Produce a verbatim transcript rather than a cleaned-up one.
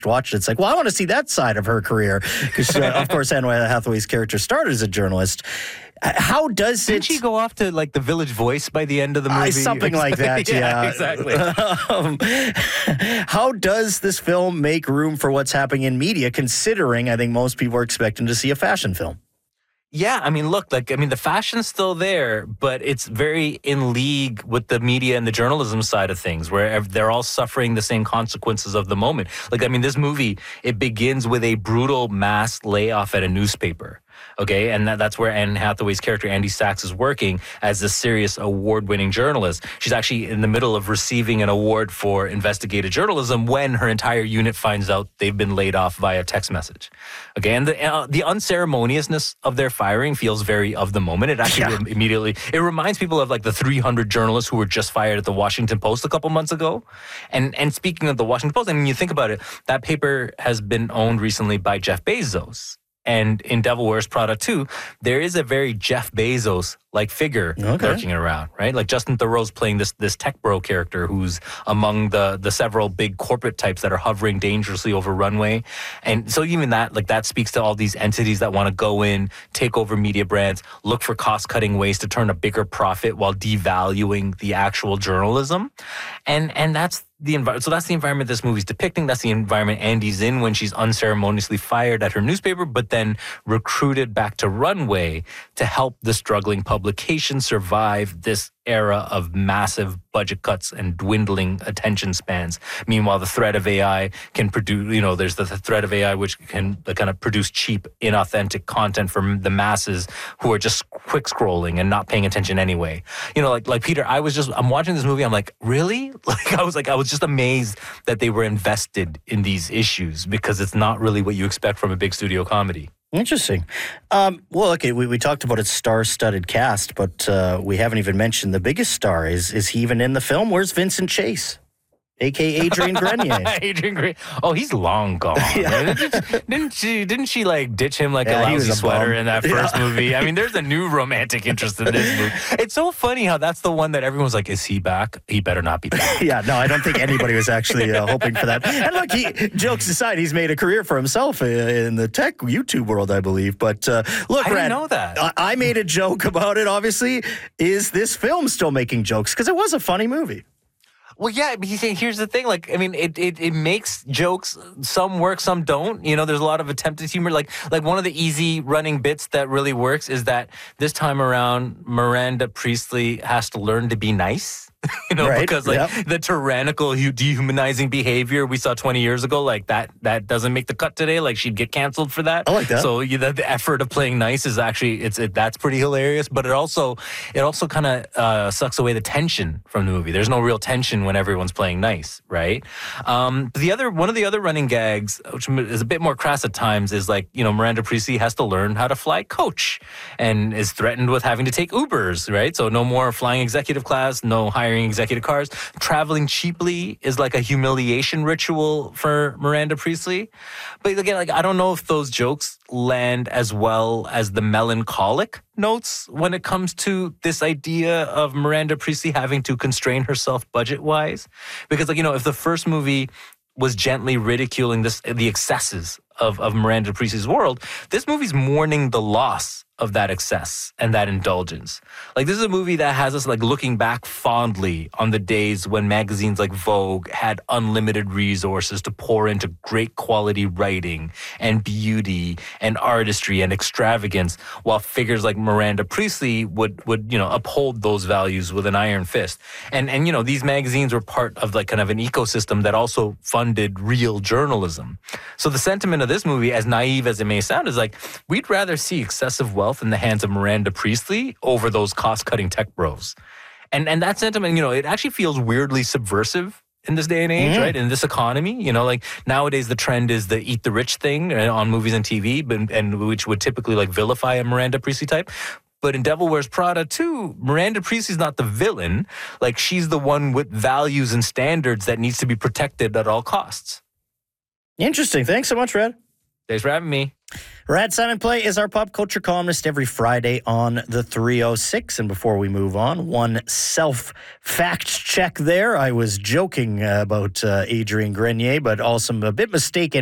watch it, it's like, well, I want to see that side of her career. Because, uh, of course, Anne Hathaway's character started as a journalist. How does it... Did she go off to, like, the Village Voice by the end of the movie? Uh, something like that, yeah. yeah. Exactly. um, how does this film make room for what's happening in media, considering I think most people are expecting to see a fashion film? Yeah, I mean, look, like, I mean, the fashion's still there, but it's very in league with the media and the journalism side of things, where they're all suffering the same consequences of the moment. Like, I mean, this movie, it begins with a brutal mass layoff at a newspaper. Okay, and that, that's where Anne Hathaway's character, Andy Sachs, is working as a serious award-winning journalist. She's actually in the middle of receiving an award for investigative journalism when her entire unit finds out they've been laid off via text message. Okay, and the, uh, the unceremoniousness of their firing feels very of the moment. It actually yeah. immediately, it reminds people of like the three hundred journalists who were just fired at the Washington Post a couple months ago. And, and speaking of the Washington Post, I mean, you think about it, that paper has been owned recently by Jeff Bezos. And in Devil Wears Prada two, there is a very Jeff Bezos-like figure okay. lurking around, right? Like Justin Theroux's playing this this tech bro character who's among the the several big corporate types that are hovering dangerously over runway. And so even that, like that speaks to all these entities that want to go in, take over media brands, look for cost-cutting ways to turn a bigger profit while devaluing the actual journalism. And and that's the environment. So that's the environment this movie's depicting. That's the environment Andy's in when she's unceremoniously fired at her newspaper, but then recruited back to Runway to help the struggling publication survive this era of massive budget cuts and dwindling attention spans. Meanwhile, the threat of A I can produce, you know, there's the, the threat of A I which can kind of produce cheap, inauthentic content for the masses who are just quick scrolling and not paying attention anyway. You know, like like Peter, I was just, I'm watching this movie, I'm like, really? Like, I was like, I was just amazed that they were invested in these issues because it's not really what you expect from a big studio comedy. Interesting. Um, well, okay, we, we talked about its star-studded cast, but uh, we haven't even mentioned the biggest star. Is is he even in the film? Where's Vincent Chase? A K A Adrian Grenier. Adrian Grenier. Oh, he's long gone. Yeah. Didn't, didn't she? Didn't she like ditch him like yeah, a lousy a sweater bum. in that first yeah. movie? I mean, there's a new romantic interest in this movie. It's so funny how that's the one that everyone's like, "Is he back? He better not be back." Yeah, no, I don't think anybody was actually uh, hoping for that. And look, he, jokes aside, he's made a career for himself in the tech YouTube world, I believe. But uh, look, I Rad, didn't know that. I, I made a joke about it. Obviously, is this film still making jokes? Because it was a funny movie. Well, yeah, but here's the thing. Like, I mean, it, it it makes jokes. Some work, some don't. You know, there's a lot of attempted humor. Like, like one of the easy running bits that really works is that this time around, Miranda Priestly has to learn to be nice. You know, right, because like yep. the tyrannical, dehumanizing behavior we saw twenty years ago, like that, that doesn't make the cut today. Like she'd get canceled for that. I like that. So you know, the effort of playing nice is actually it's it, that's pretty hilarious. But it also it also kind of uh, sucks away the tension from the movie. There's no real tension when everyone's playing nice, right? Um, the other one of the other running gags, which is a bit more crass at times, is like you know Miranda Priestly has to learn how to fly coach and is threatened with having to take Ubers, right? So no more flying executive class, no hiring executive cars. Traveling cheaply is like a humiliation ritual for Miranda Priestly. But again, like I don't know if those jokes land as well as the melancholic notes when it comes to this idea of Miranda Priestly having to constrain herself budget-wise. Because like, you know, if the first movie was gently ridiculing this the excesses of, of Miranda Priestly's world, this movie's mourning the loss of that excess and that indulgence. Like this is a movie that has us like looking back fondly on the days when magazines like Vogue had unlimited resources to pour into great quality writing and beauty and artistry and extravagance, while figures like Miranda Priestly would would you know uphold those values with an iron fist. And and you know these magazines were part of like kind of an ecosystem that also funded real journalism. So the sentiment of this movie, as naive as it may sound, is like we'd rather see excessive wealth in the hands of Miranda Priestly over those cost-cutting tech bros. And and that sentiment, you know, it actually feels weirdly subversive in this day and age, mm-hmm. right? In this economy, you know, like nowadays the trend is the eat the rich thing on movies and T V, but, and which would typically like vilify a Miranda Priestly type. But in Devil Wears Prada two, Miranda Priestly's not the villain. Like she's the one with values and standards that needs to be protected at all costs. Interesting. Thanks so much, Red. Thanks for having me. Rad Simon Play is our pop culture columnist every Friday on the three oh six. And before we move on, one self-fact check there. I was joking uh, about uh, Adrian Grenier, but also a bit mistaken.